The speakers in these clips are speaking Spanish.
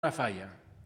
Una falla.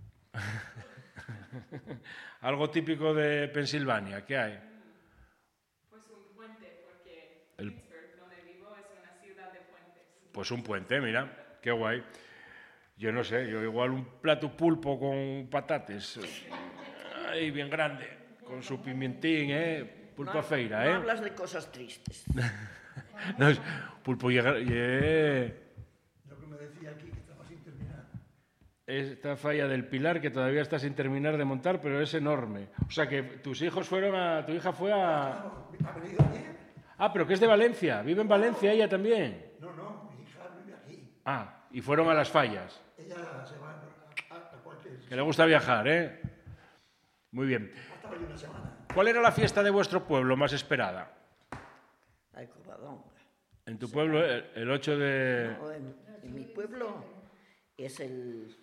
Algo típico de Pensilvania, ¿qué hay? Pues un puente, porque Pittsburgh, donde vivo, es una ciudad de puentes. Pues un puente, mira, qué guay. Yo no sé, yo igual un plato pulpo con patates, ahí bien grande, con su pimentín, pulpo a feira, No hablas de cosas tristes. No, pulpo Lo que me decía aquí, que estaba sin terminar. esta falla del Pilar que todavía está sin terminar de montar, pero es enorme. O sea que tus hijos fueron a... Tu hija fue a... ¿Ha venido ayer? Ah, pero que es de Valencia. ¿Vive en Valencia ella también? No, mi hija vive aquí. Ah, y fueron a las fallas. Ella se va a cualquier... Que le gusta viajar, ¿eh? Muy bien. Estaba allí una semana. ¿Cuál era la fiesta de vuestro pueblo más esperada? Ay, Covadonga. En tu pueblo, el 8 de... No, en mi pueblo es el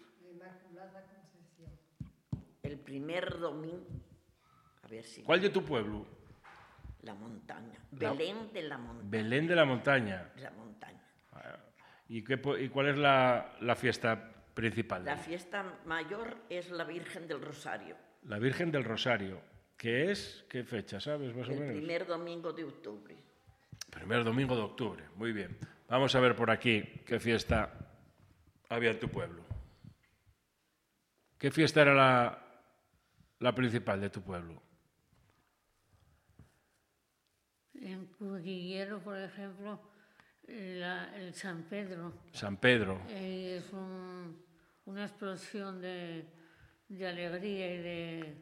primer domingo. A ver si... ¿Cuál de tu pueblo? La montaña. Belén de la montaña. Belén de la Montaña. La montaña. ¿Y cuál es la fiesta principal? La fiesta mayor es la Virgen del Rosario. La Virgen del Rosario. ¿Qué es? ¿Qué fecha, sabes, más o El menos? primer domingo de octubre. Primer domingo de octubre. Muy bien. Vamos a ver por aquí qué fiesta había en tu pueblo. ¿Qué fiesta era la principal de tu pueblo? En Cudillero, por ejemplo, el San Pedro. San Pedro. Es una explosión de alegría y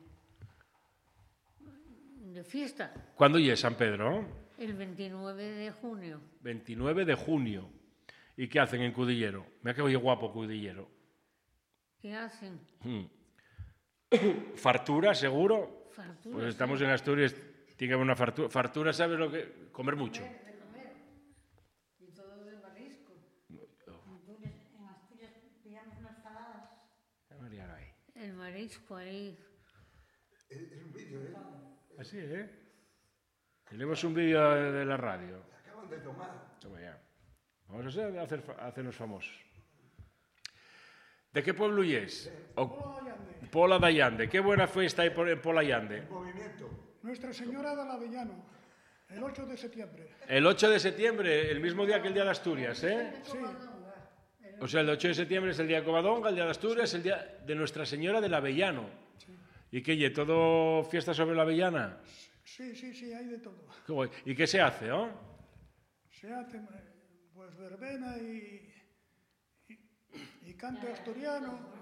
de fiesta. ¿Cuándo es San Pedro? El 29 de junio. 29 de junio. ¿Y qué hacen en Cudillero? Mira que oye guapo Cudillero. ¿Qué hacen? ¿Fartura, seguro? Fartura, Pues estamos sí. en Asturias, tiene que haber una fartura. ¿Fartura sabes lo que...? Comer mucho. De comer. Y todo de marisco. En Asturias pillamos unas saladas. El marisco ahí. Es un vídeo, ¿eh? Así, ¿eh? Tenemos un vídeo de la radio. Acaban de tomar. Toma ya. Vamos a hacernos famosos. ¿De qué pueblo es? Pola de Allande. Qué buena fiesta hay en Pola Allande. Movimiento. Nuestra Señora del Avellano, el 8 de septiembre. El 8 de septiembre, el mismo día que el Día de Asturias, ¿eh? Sí, O sea, el 8 de septiembre es el Día de Covadonga, el Día de Asturias, el Día de Nuestra Señora del Avellano. ¿Y qué? ¿Y todo fiesta sobre la avellana? sí, hay de todo. Qué guay. ¿Y qué se hace, oh? Se hace pues verbena y cante asturiano,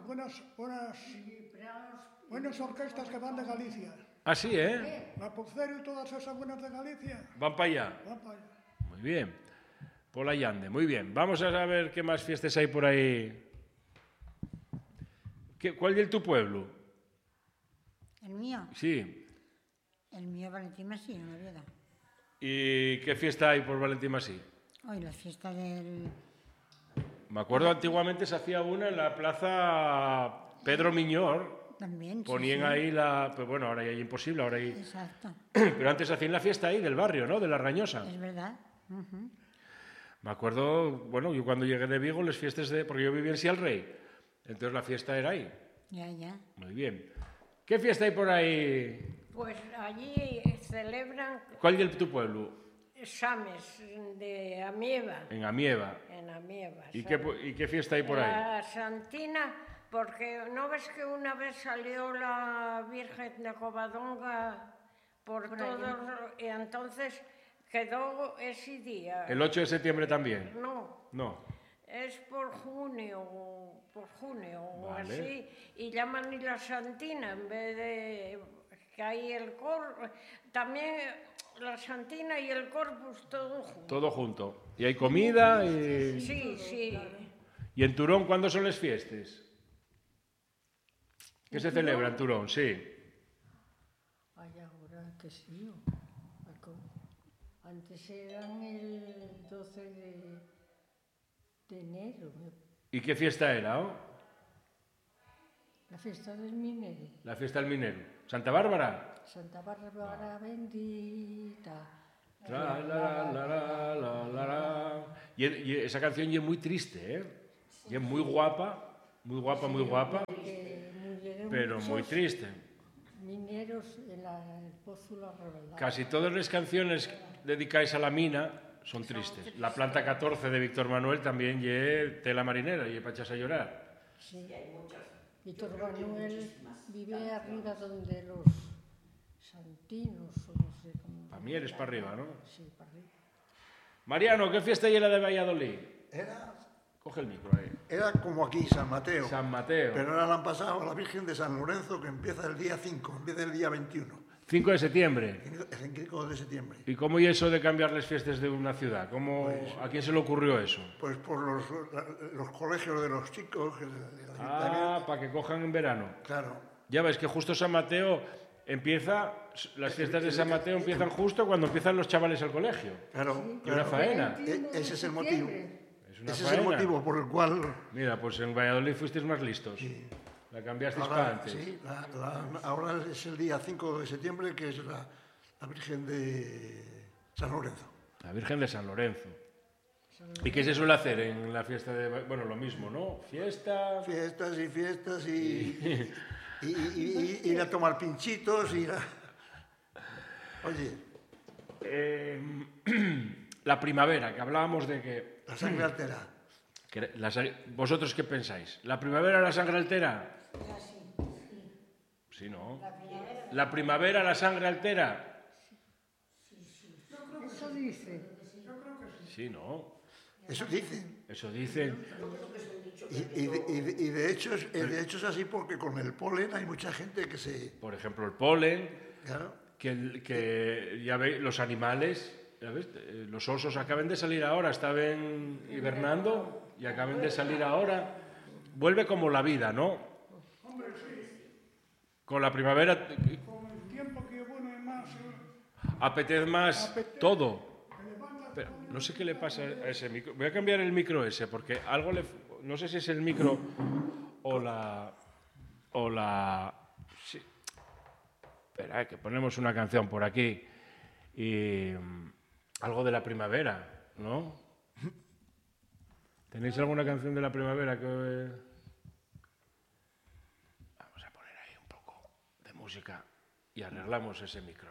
buenas orquestas que van de Galicia. Ah, sí, ¿eh? La Pocero y todas esas buenas de Galicia Van para allá. van para allá. Muy bien. Pola Allande, muy bien. Vamos a ver qué más fiestas hay por ahí. ¿Cuál es tu pueblo? ¿El mío? Sí. El mío Valentín Masí, en Oviedo. ¿Y qué fiesta hay por Valentín Masí? Hoy la fiesta del... Me acuerdo antiguamente se hacía una en la plaza Pedro Miñor. También, sí, Ponían sí. ahí pero bueno, ahora ya es imposible, ahora hay... Exacto, Pero antes hacían la fiesta ahí del barrio, ¿no? De La Rañosa. es verdad. Ujú. Me acuerdo, bueno, yo cuando llegué de Vigo, las fiestas porque yo vivía en Sial Rey. Entonces la fiesta era ahí. Ya. Muy bien. ¿Qué fiesta hay por ahí? Pues allí celebran ¿Cuál es tu pueblo? Sames de Amieva. En Amieva. En Amieva. ¿Y qué fiesta hay por ahí? La Santina, porque ¿no ves que una vez salió la Virgen de Covadonga por todo? Y entonces quedó ese día. ¿El 8 de septiembre también? No, es por junio o Vale. así, y llaman y la Santina en vez de que hay el también la Santina y el Corpus todo junto. Todo junto. ¿Y hay comida? Sí. ¿Y en Turón cuándo son las fiestas? ¿Qué se celebra en Turón? Sí. Ay, ahora que sí. Antes eran el 12 de enero. ¿Y qué fiesta era? La fiesta del minero. La fiesta del minero. ¿Santa Bárbara? Santa Bárbara bendita. La, la, la, la, la, la, la. Y esa canción es muy triste, ¿eh? Y es muy guapa. Muy guapa, pero muy triste. Mineros en el Pozo La Revelada. Casi todas las canciones dedicadas a la mina son tristes. La planta 14 de Víctor Manuel también lle tela marinera, lle pachas a llorar. Sí, hay muchas. Víctor Manuel vive arriba donde los santinos, o no sé cómo. Pamieres para arriba, ¿no? Sí, para arriba. Mariano, ¿qué fiesta hay la de Valladolid? Coge el micro ahí. Era como aquí, San Mateo. San Mateo. Pero ahora la han pasado a la Virgen de San Lorenzo, que empieza el día 5, en vez del día 21. 5 de septiembre. El 5 de septiembre. ¿Y cómo es eso de cambiar las fiestas de una ciudad? ¿A quién se le ocurrió eso? Pues por los colegios de los chicos. Para que cojan en verano. Claro. Ya ves que justo San Mateo las fiestas de San Mateo empiezan justo cuando empiezan los chavales al colegio. Claro. Y una faena. Ese es el motivo. Ese es el motivo por el cual... Mira, pues en Valladolid fuisteis más listos. Sí. La cambiasteis para antes. Sí, ahora es el día 5 de septiembre, que es la Virgen de San Lorenzo. La Virgen de San Lorenzo. ¿Y qué se suele hacer en la fiesta de... Bueno, lo mismo, ¿no? Fiestas y ir a tomar pinchitos, Oye... la primavera, que hablábamos de que... La sangre altera. ¿Vosotros qué pensáis? ¿La primavera la sangre altera? Sí, ¿no? ¿La primavera la sangre altera? Eso dice. Sí, ¿no? Eso dicen. Eso dicen. Y de hecho es así porque con el polen hay mucha gente que se... Por ejemplo, el polen, Claro. que ya veis, los animales, ya ves, los osos acaban de salir ahora, estaban hibernando y acaban de salir ahora. Vuelve como la vida, ¿no? Con la primavera Con el tiempo que bueno es más... apetece más todo. Pero no sé qué le pasa a ese micro. Voy a cambiar el micro ese porque algo le... No sé si es el micro o la... Sí. Espera, que ponemos una canción por aquí y algo de la primavera, ¿no? ¿Tenéis alguna canción de la primavera que... Vamos a poner ahí un poco de música y arreglamos ese micro.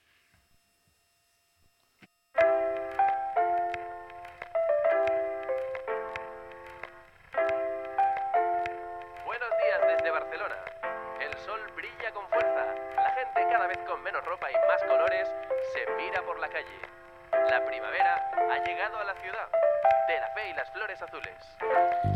Buenos días desde Barcelona. El sol brilla con fuerza. La gente cada vez con menos ropa y más colores se mira por la calle. La primavera ha llegado a la ciudad. De la fe y las flores azules.